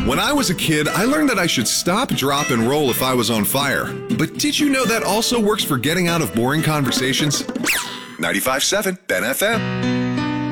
When I was a kid, I learned that I should stop, drop, and roll if I was on fire. But did you know that also works for getting out of boring conversations? 95.7 Ben FM.